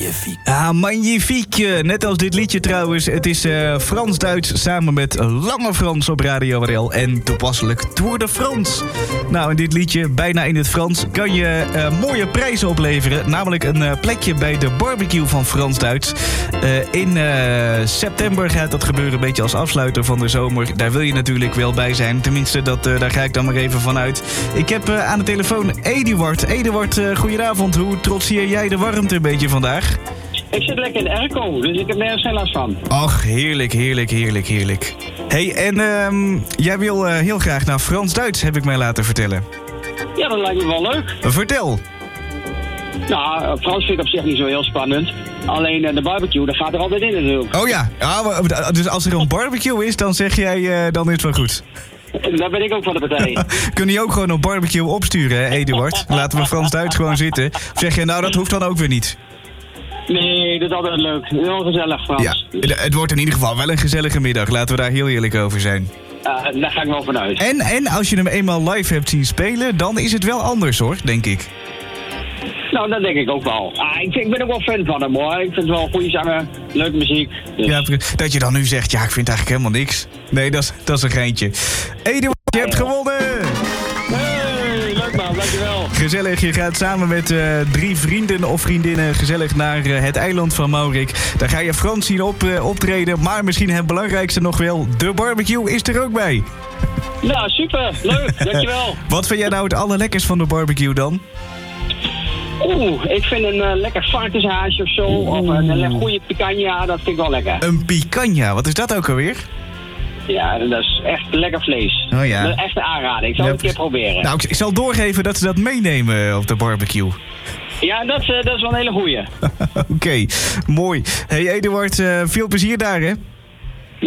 Magnifique. Net als dit liedje trouwens. Het is Frans-Duits samen met Lange Frans op Radio RL. En toepasselijk Tour de France. Nou, in dit liedje, bijna in het Frans, kan je mooie prijzen opleveren. Namelijk een plekje bij de barbecue van Frans-Duits. In september gaat dat gebeuren, een beetje als afsluiter van de zomer. Daar wil je natuurlijk wel bij zijn. Tenminste, daar ga ik dan maar even van uit. Ik heb aan de telefoon Eduard. Eduard, goedenavond. Hoe trotseer jij de warmte een beetje vandaag? Ik zit lekker in de airco, dus ik heb nergens geen last van. Ach, heerlijk, heerlijk, heerlijk, heerlijk. Hey, en jij wil heel graag naar Frans-Duits, heb ik mij laten vertellen. Ja, dat lijkt me wel leuk. Vertel. Nou, Frans vind ik op zich niet zo heel spannend. Alleen de barbecue, dat gaat er altijd in natuurlijk. Oh ja, dus als er een barbecue is, dan zeg jij, dan is het wel goed. Daar ben ik ook van de partij. Kun je ook gewoon een barbecue opsturen, hè, Eduard? Laten we Frans-Duits gewoon zitten. Of zeg je, nou, dat hoeft dan ook weer niet? Nee, dat is altijd leuk. Heel gezellig, Frans. Ja, het wordt in ieder geval wel een gezellige middag. Laten we daar heel eerlijk over zijn. Daar ga ik wel vanuit. En als je hem eenmaal live hebt zien spelen, dan is het wel anders, hoor, denk ik. Nou, dat denk ik ook wel. Ik ben ook wel fan van hem, hoor. Ik vind het wel goede zanger, leuke muziek. Dus. Ja, dat je dan nu zegt, ja, ik vind eigenlijk helemaal niks. Nee, dat is een geintje. Eduard, je hebt gewonnen! Hey, leuk man, dankjewel. Gezellig, je gaat samen met 3 vrienden of vriendinnen gezellig naar het eiland van Maurik. Daar ga je Frans zien optreden, maar misschien het belangrijkste nog wel, de barbecue is er ook bij. Nou, super, leuk, dankjewel. Wat vind jij nou het allerlekkers van de barbecue dan? Ik vind een lekker varkenshaasje of zo, of een goede picanha, dat vind ik wel lekker. Een picanha, wat is dat ook alweer? Ja, dat is echt lekker vlees. Oh ja. Dat is echt een aanrader. Ik zal het een keer proberen. Nou, ik zal doorgeven dat ze dat meenemen op de barbecue. Ja, dat is wel een hele goeie. Oké, mooi. Hey Eduard, veel plezier daar, hè?